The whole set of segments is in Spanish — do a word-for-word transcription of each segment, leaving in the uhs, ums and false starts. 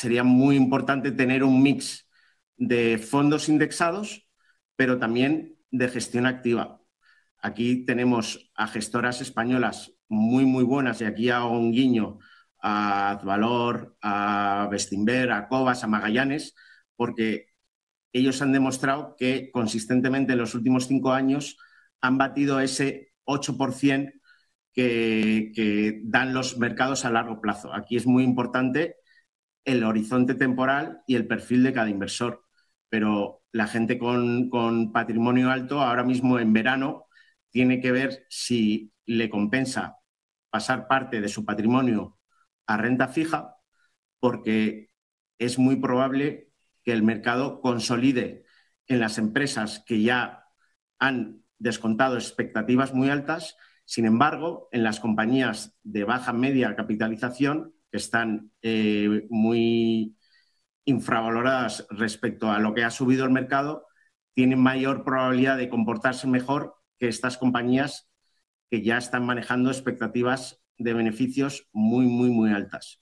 sería muy importante tener un mix de fondos indexados, pero también de gestión activa. Aquí tenemos a gestoras españolas muy, muy buenas, y aquí hago un guiño a Advalor, a Bestinver, a Cobas, a Magallanes, porque ellos han demostrado que consistentemente en los últimos cinco años han batido ese ocho por ciento que, que dan los mercados a largo plazo. Aquí es muy importante el horizonte temporal y el perfil de cada inversor, pero la gente con, con patrimonio alto ahora mismo en verano tiene que ver si le compensa pasar parte de su patrimonio a renta fija, porque es muy probable que el mercado consolide en las empresas que ya han descontado expectativas muy altas. Sin embargo, en las compañías de baja media capitalización, que están eh, muy infravaloradas respecto a lo que ha subido el mercado, tienen mayor probabilidad de comportarse mejor que estas compañías que ya están manejando expectativas de beneficios muy, muy, muy altas.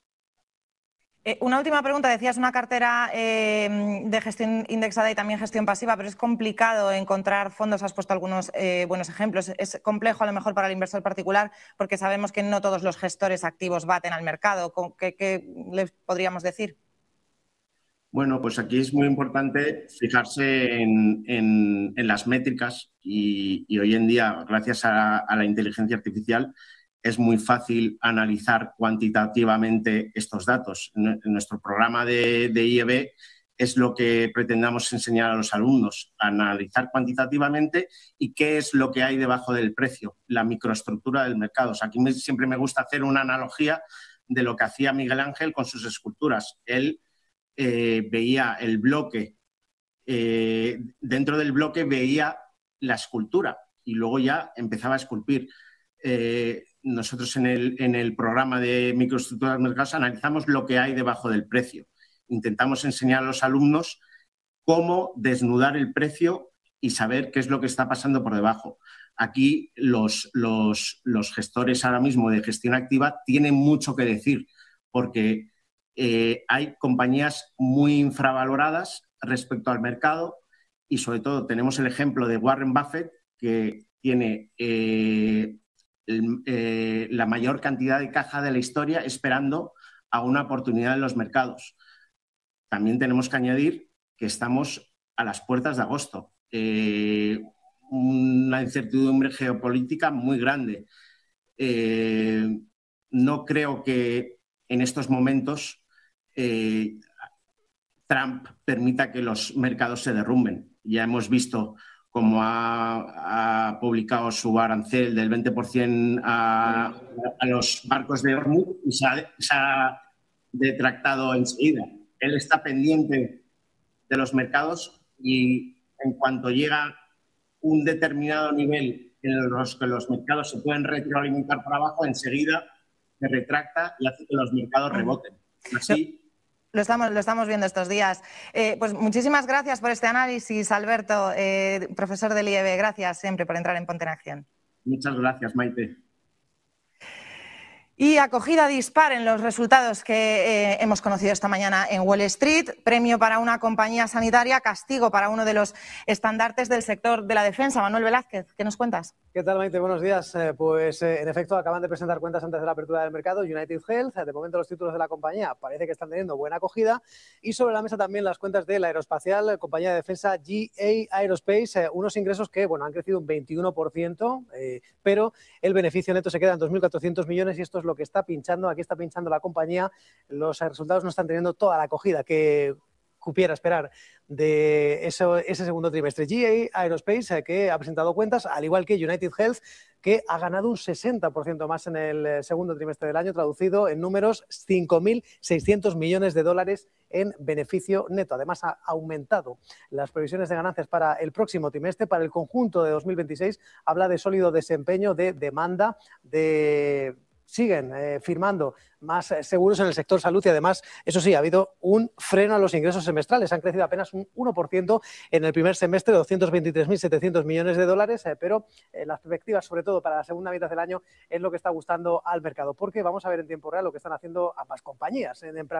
Eh, una última pregunta. Decías una cartera eh, de gestión indexada y también gestión pasiva, pero es complicado encontrar fondos. Has puesto algunos eh, buenos ejemplos. Es complejo a lo mejor para el inversor particular porque sabemos que no todos los gestores activos baten al mercado. ¿Qué, qué les podríamos decir? Bueno, pues aquí es muy importante fijarse en, en, en las métricas y, y hoy en día, gracias a, a la inteligencia artificial, es muy fácil analizar cuantitativamente estos datos. En nuestro programa de, de I E B es lo que pretendamos enseñar a los alumnos, analizar cuantitativamente y qué es lo que hay debajo del precio, la microestructura del mercado. O sea, aquí me, siempre me gusta hacer una analogía de lo que hacía Miguel Ángel con sus esculturas. Él eh, veía el bloque, eh, dentro del bloque veía la escultura y luego ya empezaba a esculpir. Eh, nosotros en el, en el programa de microestructuras de mercados analizamos lo que hay debajo del precio. Intentamos enseñar a los alumnos cómo desnudar el precio y saber qué es lo que está pasando por debajo. Aquí los, los, los gestores ahora mismo de gestión activa tienen mucho que decir porque eh, hay compañías muy infravaloradas respecto al mercado y sobre todo tenemos el ejemplo de Warren Buffett, que tiene eh, el, eh, la mayor cantidad de caja de la historia esperando a una oportunidad en los mercados. También tenemos que añadir que estamos a las puertas de agosto. Eh, una incertidumbre geopolítica muy grande. Eh, no creo que en estos momentos eh, Trump permita que los mercados se derrumben. Ya hemos visto cómo ha, ha publicado su arancel del veinte por ciento a, a los barcos de Hormuz y se ha, se ha detractado enseguida. Él está pendiente de los mercados y en cuanto llega un determinado nivel en los que los mercados se pueden retroalimentar para abajo, enseguida se retracta y hace que los mercados reboten. Así... Lo estamos, lo estamos viendo estos días. Eh, pues muchísimas gracias por este análisis, Alberto, eh, profesor del I E B. Gracias siempre por entrar en Ponte en Acción. Muchas gracias, Maite. Y acogida dispar en los resultados que eh, hemos conocido esta mañana en Wall Street. Premio para una compañía sanitaria, castigo para uno de los estandartes del sector de la defensa. Manuel Velázquez, ¿qué nos cuentas? ¿Qué tal, Maite? Buenos días. Eh, pues, eh, en efecto, acaban de presentar cuentas antes de la apertura del mercado. United Health, de momento los títulos de la compañía parece que están teniendo buena acogida. Y sobre la mesa también las cuentas de la aeroespacial, compañía de defensa G A Aerospace, eh, unos ingresos que, bueno, han crecido un veintiuno por ciento, eh, pero el beneficio neto se queda en dos mil cuatrocientos millones y esto es lo que está pinchando. Aquí está pinchando la compañía. Los resultados no están teniendo toda la acogida que cupiera esperar de eso, ese segundo trimestre. G A Aerospace, eh, que ha presentado cuentas, al igual que United Health, que ha ganado un sesenta por ciento más en el segundo trimestre del año, traducido en números cinco mil seiscientos millones de dólares en beneficio neto. Además, ha aumentado las previsiones de ganancias para el próximo trimestre. Para el conjunto de dos mil veintiséis habla de sólido desempeño de demanda, de... siguen eh, firmando más eh, seguros en el sector salud y además, eso sí, ha habido un freno a los ingresos semestrales. Han crecido apenas un uno por ciento en el primer semestre, doscientos veintitrés mil setecientos millones de dólares, eh, pero eh, las perspectivas, sobre todo para la segunda mitad del año, es lo que está gustando al mercado, porque vamos a ver en tiempo real lo que están haciendo ambas compañías. En